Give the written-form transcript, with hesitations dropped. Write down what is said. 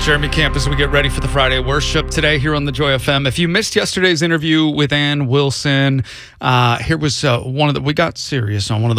Jeremy Camp as we get ready for the Friday worship today here on the Joy FM. If you missed yesterday's interview with Ann Wilson, here was we got serious on one of the